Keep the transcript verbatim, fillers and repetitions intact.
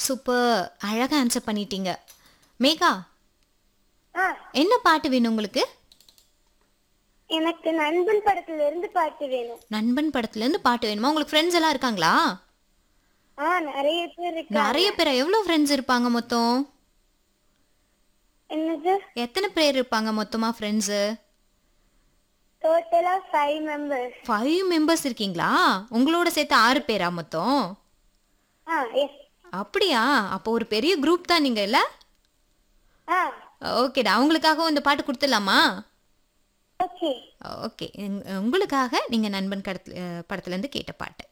Super. அழகா answer பண்ணிட்டீங்க. மேகா, ஆ என்ன பாட்டு வேணும் உங்களுக்கு? எனக்கு நண்பன் படத்துல இருந்து பாட்டு வேணும். நண்பன் படத்துல இருந்து பாட்டு வேணுமா? உங்களுக்கு ஃப்ரெண்ட்ஸ் எல்லாம் இருக்காங்களா? ஆ நிறைய பேர் இருக்காங்க. நெறைய பேரா? எவ்வளோ ஃப்ரெண்ட்ஸ் இருப்பாங்க மொத்தம்? என்னது? எத்தனை பேர் இருப்பாங்க மொத்தமா ஃப்ரெண்ட்ஸு? டோட்டலா ஃபைவ் மெம்பர்ஸ். ஐந்து மெம்பர்ஸ் இருக்கீங்களா? உங்களோட சேர்த்து ஆறு பேரா மொத்தம்? ஆ எஸ். அப்படியா? அப்போ ஒரு பெரிய குரூப் தான் நீங்க இல்ல? ஆ ஓகேடா. உங்களுக்காகவும் இந்த பாட்டு குடுத்துடலாமா? ஓகே. ஓகே. உங்களுக்காக நீங்க நண்பன் கடத்துல படத்துல இருந்து கேட்ட பாட்டு.